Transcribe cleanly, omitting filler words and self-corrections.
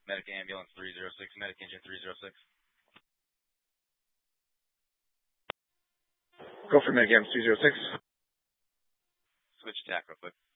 Medic Ambulance 306, Medic Engine 306. Go for Medic Ambulance 306. Switch attack real quick.